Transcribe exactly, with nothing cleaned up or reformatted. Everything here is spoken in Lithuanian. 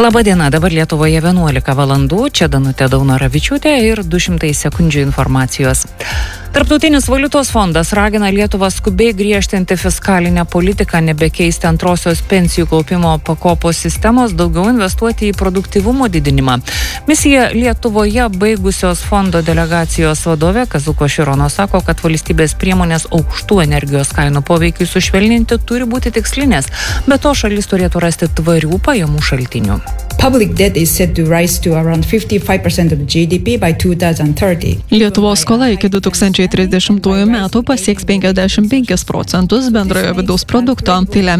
Labadiena, dabar Lietuvoje vienuolika valandų, čia Danutė Daunoravičiūtė ir du šimtai sekundžių informacijos. Tarptautinis valiutos fondas ragina Lietuvą skubiai griežtinti fiskalinę politiką, nebekeisti antrosios pensijų kaupimo pakopos sistemos, daugiau investuoti į produktyvumo didinimą. Misija Lietuvoje baigusios fondo delegacijos vadovė Kazuko Širono sako, kad valstybės priemonės aukštų energijos kainų poveikiui sušvelninti turi būti tikslinės, bet to šalis turėtų rasti tvarių pajamų šaltinių. Public debt is set to rise to around fifty-five percent of G D P by two thousand thirty. Lietuvos skola iki du tūkstančiai trisdešimtųjų metų pasieks penkiasdešimt penkis procentus bendrojo vidaus produkto. Tai lemia